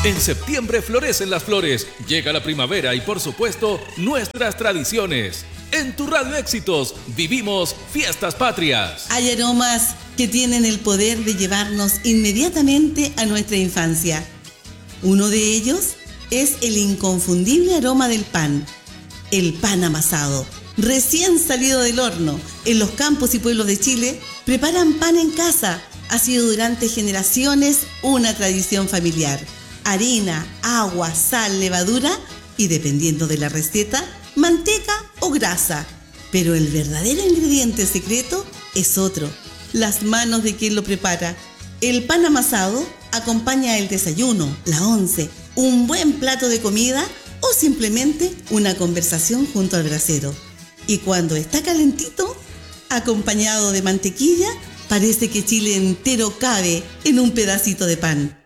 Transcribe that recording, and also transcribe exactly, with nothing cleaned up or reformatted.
En septiembre florecen las flores, llega la primavera y por supuesto nuestras tradiciones. En tu Radio Éxitos vivimos Fiestas Patrias. Hay aromas que tienen el poder de llevarnos inmediatamente a nuestra infancia. Uno de ellos es el inconfundible aroma del pan. El pan amasado, recién salido del horno. En los campos y pueblos de Chile preparan pan en casa. Ha sido durante generaciones una tradición familiar. Harina, agua, sal, levadura y, dependiendo de la receta, manteca o grasa. Pero el verdadero ingrediente secreto es otro: las manos de quien lo prepara. El pan amasado acompaña el desayuno, la once, un buen plato de comida o simplemente una conversación junto al brasero. Y cuando está calentito, acompañado de mantequilla, parece que Chile entero cabe en un pedacito de pan.